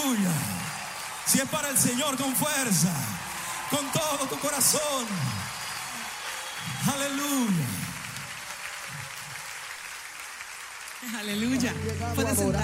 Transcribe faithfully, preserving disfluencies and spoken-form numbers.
Aleluya. Si es para el Señor, con fuerza, con todo tu corazón. Aleluya. Aleluya. Puedes sentar.